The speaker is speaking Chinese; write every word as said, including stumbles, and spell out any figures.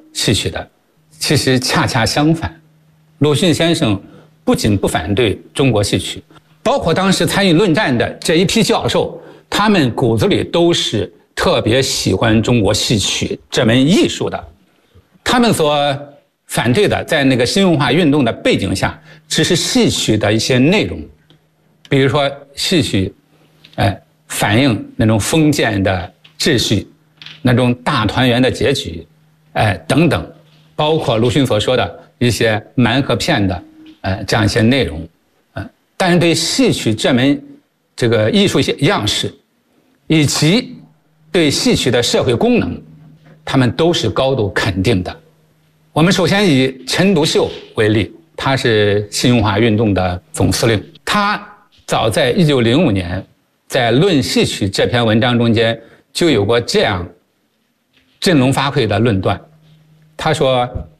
戏曲的。其实恰恰相反，鲁迅先生不仅不反对中国戏曲，包括当时参与论战的这一批教授，他们骨子里都是特别喜欢中国戏曲这门艺术的。他们所反对的，在那个新文化运动的背景下，只是戏曲的一些内容，比如说戏曲，哎，反映那种封建的秩序，那种大团圆的结局，哎，等等，包括鲁迅所说的一些蛮和骗的，呃，这样一些内容，呃，但是对戏曲这门这个艺术样式，以及对戏曲的社会功能，他们都是高度肯定的。我们首先以陈独秀为例，他是新文化运动的总司令，他早在一九零五年在《论戏曲》这篇文章中间就有过这样振聋发聩的论断。他说